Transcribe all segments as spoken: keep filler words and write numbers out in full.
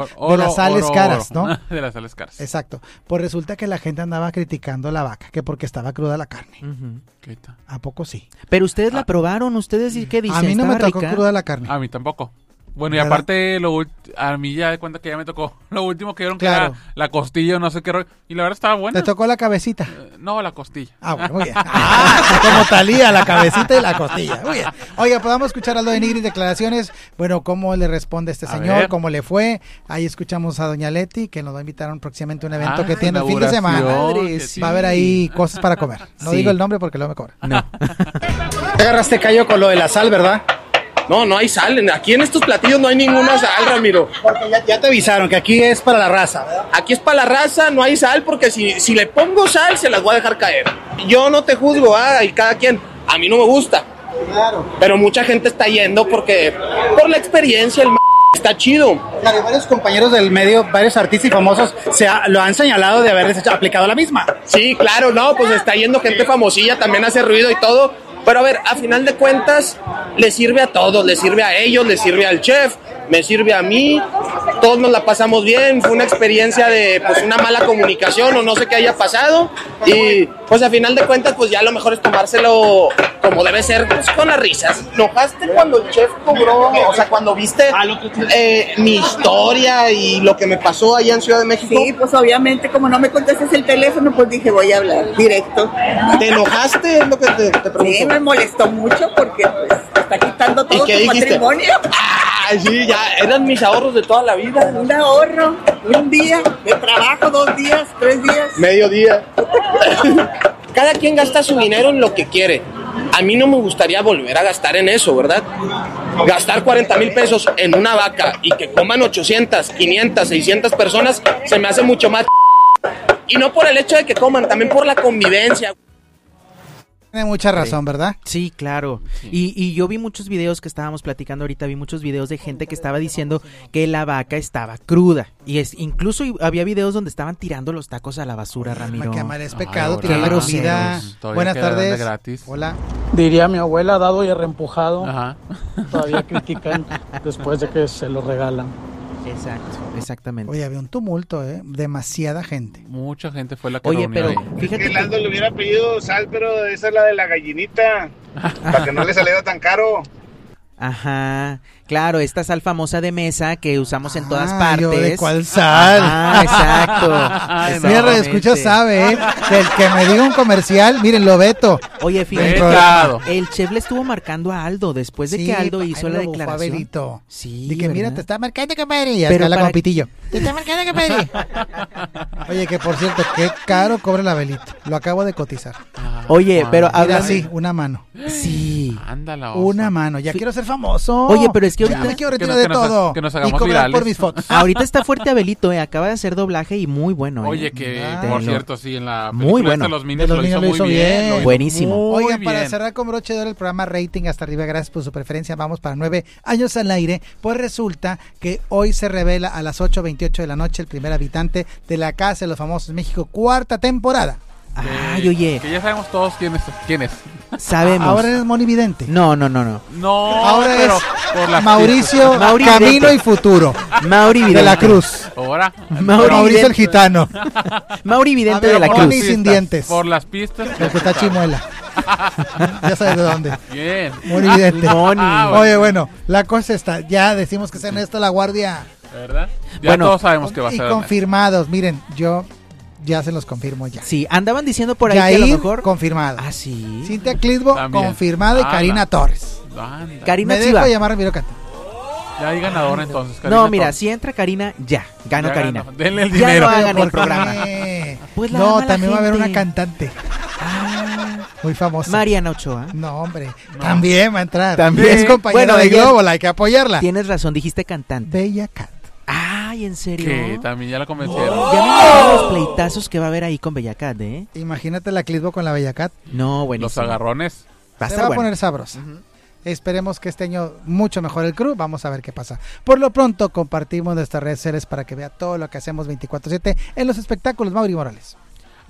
oro, de las sales oro, caras, oro. ¿no? De las sales caras. Exacto. Pues resulta que la gente andaba criticando la vaca, que porque estaba cruda la carne. Uh-huh. ¿Qué tal? ¿A poco sí? Pero ustedes la Ah. probaron, ustedes qué dicen. A mí no me ¿Estaba tocó rica? cruda la carne. A mí tampoco. Bueno, y ¿Verdad? aparte, lo, ult- a mí ya de cuenta que ya me tocó. Lo último que dieron Claro. que era la costilla o no sé qué rollo. Y la verdad estaba buena. ¿Te tocó la cabecita? Eh, no, la costilla. Ah, bueno, muy bien. Ah, como Talía, la cabecita y la costilla. Muy bien. Oiga, podamos escuchar a Aldo de Nigris declaraciones. Bueno, cómo le responde este A señor, ver. cómo le fue. Ahí escuchamos a doña Leti, que nos va a invitar a un- próximamente a un evento Ah, que tiene el fin de inauguración, semana. que Va a haber ahí cosas para comer. No Sí. digo el nombre porque luego me cobra. No. Te agarraste callo con lo de la sal, ¿verdad? No, no hay sal. Aquí en estos platillos no hay ninguna sal, Ramiro. Porque ya, ya te avisaron que aquí es para la raza, ¿verdad? Aquí es para la raza, no hay sal, porque si, si le pongo sal, se las voy a dejar caer. Yo no te juzgo, ah, y cada quien. A mí no me gusta. Claro. Pero mucha gente está yendo porque por la experiencia, el m está chido. Claro, y varios compañeros del medio, varios artistas y famosos se ha- lo han señalado de haberles hecho- aplicado la misma. Sí, claro, no, pues está yendo gente famosilla, también hace ruido y todo. Pero a ver, a final de cuentas, le sirve a todos, le sirve a ellos, le sirve al chef, me sirve a mí, todos nos la pasamos bien, fue una experiencia de pues una mala comunicación o no sé qué haya pasado y pues a final de cuentas pues ya lo mejor es tomárselo como debe ser, pues con las risas. ¿Enojaste cuando el chef cobró, o sea, cuando viste eh, mi historia y lo que me pasó allá en Ciudad de México? Sí, pues obviamente como no me contestas el teléfono, pues dije voy a hablar directo. ¿Te enojaste? Es lo que te, te pregunto. Sí, me molestó mucho porque pues está quitando todo ¿Y qué tu dijiste? patrimonio. Ah, sí, ya eran mis ahorros de toda la vida. Un ahorro, un día de trabajo, dos días, tres días. Mediodía. Cada quien gasta su dinero en lo que quiere. A mí no me gustaría volver a gastar en eso, ¿verdad? Gastar cuarenta mil pesos en una vaca y que coman ochocientas, quinientas, seiscientas personas se me hace mucho más. Y no por el hecho de que coman, también por la convivencia. Tiene mucha razón, ¿verdad? Sí, claro. Y, y yo vi muchos videos que estábamos platicando ahorita, vi muchos videos de gente que estaba diciendo que la vaca estaba cruda. Y es incluso había videos donde estaban tirando los tacos a la basura, Ramiro. Que amar es pecado, Ay, tirar la ahora, comida. groseros. Todavía Buenas quedan de tardes. gratis. Hola. Diría mi abuela, dado y reempujado, Ajá. todavía critican después de que se lo regalan. Exacto, exactamente. Oye, había un tumulto, ¿eh? Demasiada gente. Mucha gente fue la que Oye, reunió pero ahí. fíjate Que el Aldo que... le hubiera pedido sal, pero esa es la de la gallinita, para que no le saliera tan caro. Ajá, claro, esta sal famosa de mesa que usamos en todas Ah, partes. yo, ¿de cuál sal? Ah, exacto. Ay, no. Mira, escucha, sabe, ¿eh? Que el que me diga un comercial, miren, lo veto. Oye, fíjate, Vetado. el chef le estuvo marcando a Aldo después de que Aldo hizo la declaración. Favorito. Sí, Dije, mira, ¿verdad? te está marcando, compadre. Y Pero hasta la para- como pitillo. Te está marcando, compadre. Oye, que por cierto, qué caro cobra la velita. Lo acabo de cotizar. Ah, Oye, pero Mira, hablando- sí, una mano. Sí. Ándala, osa. Una mano. Ya Sí. quiero ser famoso. Oye, pero es que Ya ahorita- me quiero Que retirar nos- de que nos- todo. que nos y hagamos cobrar virales. por mis fotos. Ahorita está fuerte Abelito, eh, acaba de hacer doblaje y muy bueno. eh. Oye, que Ah, por te lo- cierto, sí, en la Muy película bueno. esta de los De Minions los lo hizo Minions lo muy hizo bien. bien. lo hizo Buenísimo. muy Oigan, para bien. cerrar con broche de oro el programa Rating hasta arriba, gracias por su preferencia, vamos para nueve años al aire, pues resulta que hoy se revela a las ocho veintiocho de la noche el primer habitante de la Casa de los Famosos México, cuarta temporada. Ay, oye, Que ya sabemos todos quién es. Quién es. sabemos. Ahora es Monividente. No, no, no, no. No, Ahora pero es por las Mauricio Mauri Camino Vidente. y Futuro Mauri de Vidente. la Cruz. Ahora. Mauri Mauricio el Vidente. Gitano. Mauri A Vidente ver, de la por Cruz. mis- sin dientes. Por las pistas. El que está chimuela. Ya sabes de dónde. Bien. Monividente. Moni. Ah, bueno. Oye, bueno, la cosa está, ya decimos que sea Ernesto La Guardia. ¿Verdad? Ya Bueno, todos sabemos que va a Y ser. confirmados, miren, yo ya se los confirmo ya. Sí, andaban diciendo por ahí que a lo Yair, mejor... confirmado. Ah, sí. Cintia Clitbo, También. confirmado. Y Ala. Karina Torres. Anda. Karina Me dejo Chiva. llamar a Ramiro Cante. Ya hay ganador entonces. Karina No, mira, Torres. si entra Karina, ya, ganó Ya Karina. ganó. Denle el Ya dinero. no hagan el ¿Por programa. qué? Pues la no, ama la también va a haber gente. una cantante Ah, muy famosa. Mariana Ochoa. No, hombre, también va a entrar. También. Es compañera Bueno, de ella- Globo, la hay que apoyarla. Tienes razón, dijiste cantante. Bella Cat. Ay, ¿en serio? Que también ya la convencieron. Ya me imagino los pleitazos que va a haber ahí con Bellacat, ¿eh? Imagínate la Clitbo con la Bella Cat. No, buenísimo. Los agarrones. Va a Se estar va a bueno. poner sabrosa. Esperemos que este año mucho mejor el crew. Vamos a ver qué pasa. Por lo pronto, compartimos nuestras redes sociales para que vea todo lo que hacemos veinticuatro siete en los espectáculos. Mauri Morales.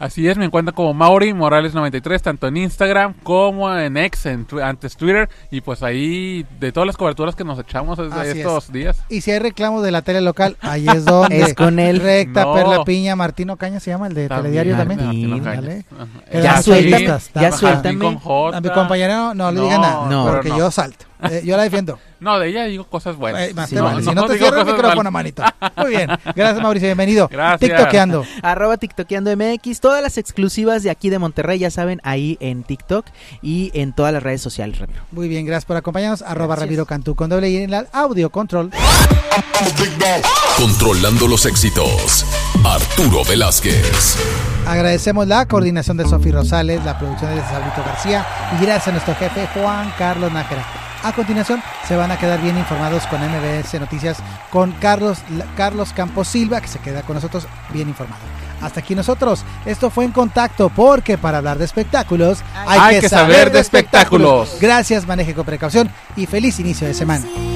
Así es, me encuentro como Mauri Morales noventa y tres, tanto en Instagram como en X, en tu- antes Twitter, y pues ahí de todas las coberturas que nos echamos es- Así estos es. días. Y si hay reclamos de la tele local, ahí es donde. Es con él. Recta, No. Perla Piña, Martino Caña se llama, el de Telediario también. Martín. Dale. Ajá. Ya Ya Martín, suéltame, Martín, ya Martín suéltame. con J. A mi compañero no le No, diga nada, no, porque no. yo salto. Eh, yo la defiendo. No, de ella digo cosas buenas. Eh, más Sí, te no, vale. Si no no te digo cierro el cosas micrófono, mal. manito. Muy bien. Gracias, Mauricio. Bienvenido. Gracias. TikTokeando. Arroba TikTokeando M X, todas las exclusivas de aquí de Monterrey, ya saben, ahí en TikTok y en todas las redes sociales, Ramiro. Muy bien, gracias por acompañarnos. Arroba Gracias. Ramiro Cantú con doble y en el audio control. Controlando los éxitos. Arturo Velázquez. Agradecemos la coordinación de Sofi Rosales, la producción de Sabrito García y gracias a nuestro jefe Juan Carlos Nájera. A continuación se van a quedar bien informados con M B S Noticias con Carlos, Carlos Campos Silva, que se queda con nosotros bien informado. Hasta aquí nosotros. Esto fue En Contacto, porque para hablar de espectáculos hay, Hay que saber de espectáculos. Gracias, maneje con precaución y feliz inicio de semana.